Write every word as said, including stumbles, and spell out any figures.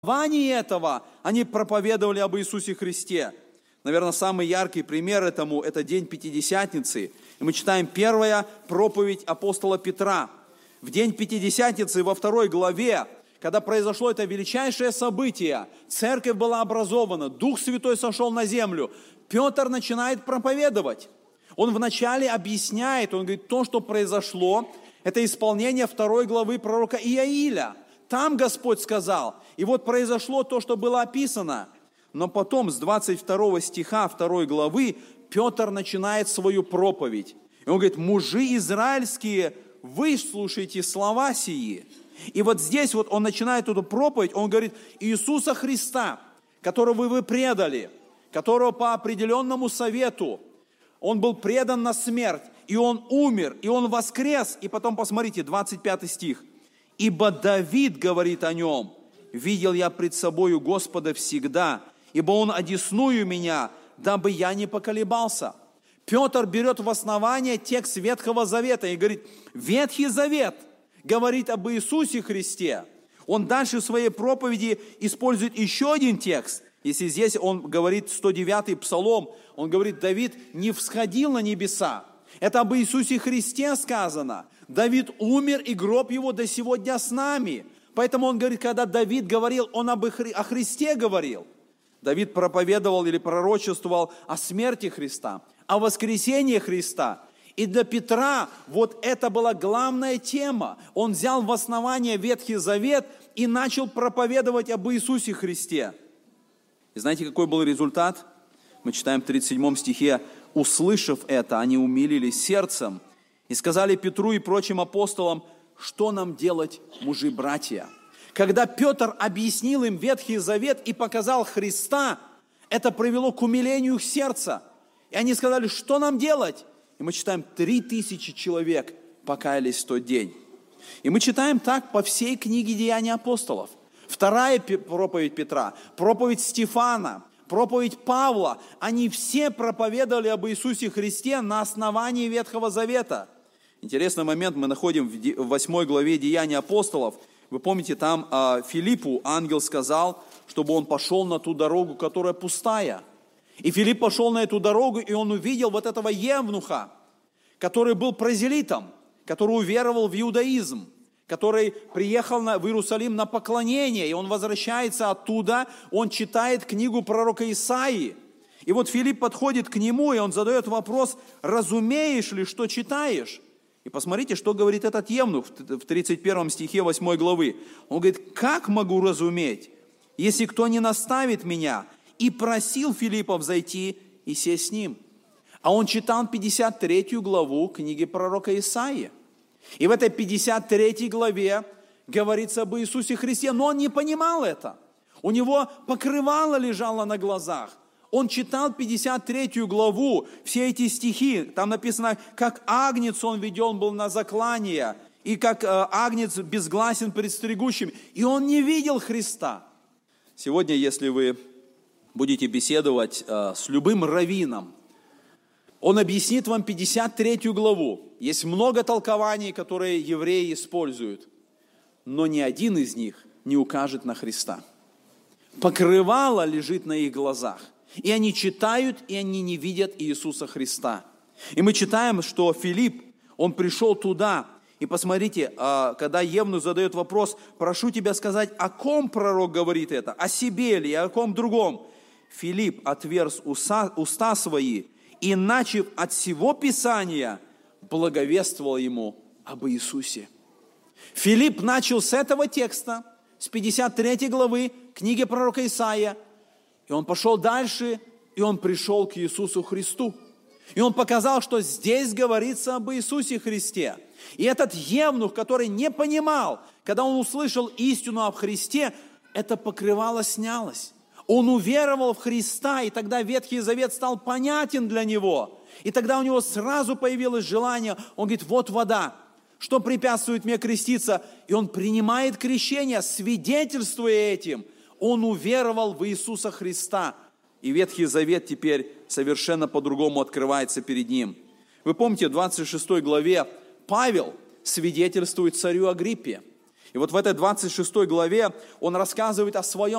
основании этого они проповедовали об Иисусе Христе. Наверное, самый яркий пример этому – это день Пятидесятницы. И мы читаем первая проповедь апостола Петра. В день Пятидесятницы во второй главе, когда произошло это величайшее событие, церковь была образована, Дух Святой сошел на землю, Петр начинает проповедовать. Он вначале объясняет, он говорит, то, что произошло, это исполнение второй главы пророка Иаиля. Там Господь сказал, и вот произошло то, что было описано. Но потом с двадцать второго стиха второй главы Петр начинает свою проповедь. И он говорит, мужи израильские, выслушайте слова сии. И вот здесь вот он начинает эту проповедь, он говорит, Иисуса Христа, которого вы предали, которого по определенному совету, он был предан на смерть, и он умер, и он воскрес. И потом посмотрите, двадцать пятый стих. «Ибо Давид говорит о нем, видел я пред собою Господа всегда, ибо он одесную меня, дабы я не поколебался». Петр берет в основание текст Ветхого Завета и говорит, Ветхий Завет говорит об Иисусе Христе. Он дальше в своей проповеди использует еще один текст. Если здесь он говорит сто девятый Псалом, он говорит, Давид не всходил на небеса. Это об Иисусе Христе сказано. Давид умер, и гроб его до сего дня с нами. Поэтому он говорит, когда Давид говорил, он об Хри- о Христе говорил. Давид проповедовал или пророчествовал о смерти Христа, о воскресении Христа. И для Петра вот это была главная тема. Он взял в основание Ветхий Завет и начал проповедовать об Иисусе Христе. И знаете, какой был результат? Мы читаем в тридцать седьмом стихе, услышав это, они умилились сердцем и сказали Петру и прочим апостолам, что нам делать, мужи-братья? Когда Петр объяснил им Ветхий Завет и показал Христа, это привело к умилению их сердца. И они сказали, что нам делать? И мы читаем, три тысячи человек покаялись в тот день. И мы читаем так по всей книге Деяний апостолов. Вторая проповедь Петра, проповедь Стефана, проповедь Павла, они все проповедовали об Иисусе Христе на основании Ветхого Завета. Интересный момент мы находим в восьмой главе Деяний апостолов. Вы помните, там э, Филиппу ангел сказал, чтобы он пошел на ту дорогу, которая пустая. И Филипп пошел на эту дорогу, и он увидел вот этого евнуха, который был прозелитом, который уверовал в иудаизм, который приехал на, в Иерусалим на поклонение, и он возвращается оттуда, он читает книгу пророка Исаии. И вот Филипп подходит к нему, и он задает вопрос, разумеешь ли, что читаешь? И посмотрите, что говорит этот евнух в тридцать первом стихе восьмой главы. Он говорит, как могу разуметь, если кто не наставит меня? И просил Филиппа взойти и сесть с ним. А он читал пятьдесят третью главу книги пророка Исаии. И в этой пятьдесят третьей главе говорится об Иисусе Христе, но он не понимал это. У него покрывало лежало на глазах. Он читал пятьдесят третью главу, все эти стихи, там написано, как агнец он веден был на заклание, и как э, агнец безгласен пред стригущими, и он не видел Христа. Сегодня, если вы будете беседовать э, с любым раввином, он объяснит вам пятьдесят третью главу. Есть много толкований, которые евреи используют, но ни один из них не укажет на Христа. Покрывало лежит на их глазах. И они читают, и они не видят Иисуса Христа. И мы читаем, что Филипп, он пришел туда. И посмотрите, когда евнух задает вопрос, прошу тебя сказать, о ком пророк говорит это? О себе или о ком другом? Филипп отверз уста, уста свои и, начав от всего Писания, благовествовал ему об Иисусе. Филипп начал с этого текста, с пятьдесят третьей главы книги пророка Исаия, и он пошел дальше, и он пришел к Иисусу Христу. И он показал, что здесь говорится об Иисусе Христе. И этот евнух, который не понимал, когда он услышал истину об Христе, это покрывало снялось. Он уверовал в Христа, и тогда Ветхий Завет стал понятен для него. И тогда у него сразу появилось желание, он говорит, вот вода, что препятствует мне креститься? И он принимает крещение, свидетельствуя этим. Он уверовал в Иисуса Христа. И Ветхий Завет теперь совершенно по-другому открывается перед ним. Вы помните, в двадцать шестой главе Павел свидетельствует царю Агриппе. И вот в этой двадцать шестой главе он рассказывает о своем